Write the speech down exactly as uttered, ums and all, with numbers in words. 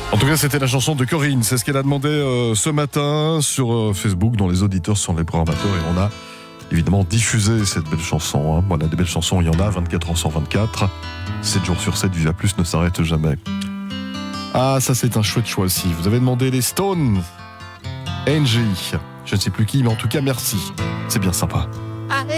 En tout cas, c'était la chanson de Corinne. C'est ce qu'elle a demandé euh, ce matin sur euh, Facebook, dont les auditeurs sont les programmateurs. Et on a évidemment diffusé cette belle chanson. Hein. Voilà, des belles chansons, il y en a, vingt-quatre heures sur vingt-quatre. sept jours sur sept, Viva Plus ne s'arrête jamais. Ah, ça c'est un chouette choix aussi. Vous avez demandé les Stones. Angie. Je ne sais plus qui, mais en tout cas, merci. C'est bien sympa.